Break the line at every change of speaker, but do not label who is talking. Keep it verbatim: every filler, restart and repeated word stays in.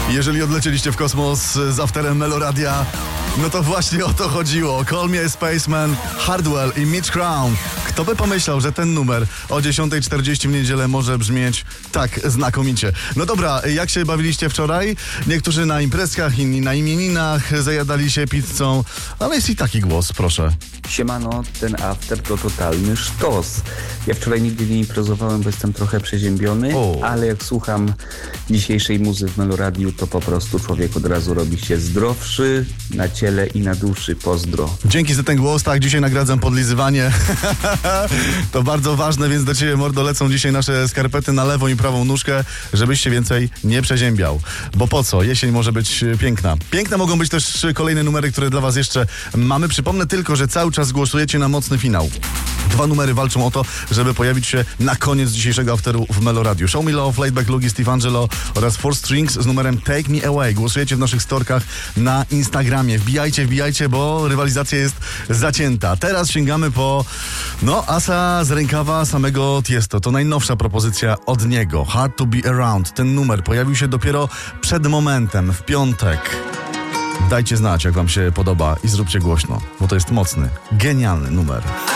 Jeżeli odlecieliście w kosmos z afterem Meloradia, no to właśnie o to chodziło. Call Me a Spaceman, Hardwell i Mitch Crown. Kto by pomyślał, że ten numer o dziesiąta czterdzieści w niedzielę może brzmieć tak znakomicie. No dobra, jak się bawiliście wczoraj? Niektórzy na imprezkach, inni na imieninach, zajadali się pizzą, ale jest i taki głos, proszę.
Siemano, ten after to totalny sztos. Ja wczoraj nigdy nie imprezowałem, bo jestem trochę przeziębiony, o. ale jak słucham dzisiejszej muzy w Meloradiu, to po prostu człowiek od razu robi się zdrowszy na ciele i na duszy. Pozdro.
Dzięki za ten głos, tak, dzisiaj nagradzam podlizywanie. To bardzo ważne, więc do ciebie, mordo, lecą dzisiaj nasze skarpety na lewą i prawą nóżkę, żebyś się więcej nie przeziębiał. Bo po co? Jesień może być piękna. Piękne mogą być też kolejne numery, które dla was jeszcze mamy. Przypomnę tylko, że cały czas głosujecie na mocny finał. Dwa numery walczą o to, żeby pojawić się na koniec dzisiejszego afteru w Meloradiu. Show Me Love, Laidback Luke, Steve Angelo oraz Four Strings z numerem Take Me Away. Głosujecie w naszych storkach na Instagramie. Wbijajcie, wbijajcie, bo rywalizacja jest zacięta. Teraz sięgamy po, no, asa z rękawa samego Tiesto. To najnowsza propozycja od niego. Hard to be around. Ten numer pojawił się dopiero przed momentem, w piątek. Dajcie znać, jak wam się podoba i zróbcie głośno, bo to jest mocny, genialny numer.